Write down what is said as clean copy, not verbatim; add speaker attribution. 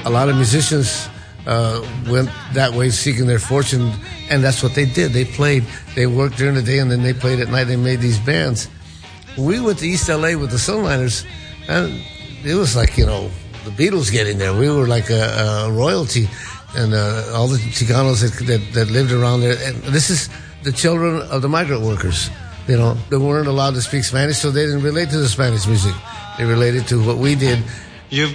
Speaker 1: a lot of musicians went that way seeking their fortune, and that's what they did. They played, they worked during the day, and then they played at night. They made these bands. We went to East LA with the Sunliners, and it was like, the Beatles getting there. We were like a royalty, and all the Chicanos that lived around there. And this is the children of the migrant workers. They weren't allowed to speak Spanish, so they didn't relate to the Spanish music. They related to what we did.